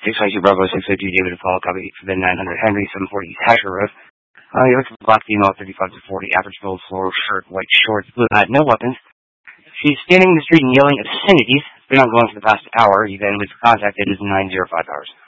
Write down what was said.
622 Bravo, 652 David Paul, copy for the 900 Henry, 740 East Hasher Road. You're looking for black female, 35 to 40, average build, floral shirt, white shorts, blue hat, no weapons. She's standing in the street and yelling obscenities. It's been ongoing for the past hour. You then was contacted as 905 hours.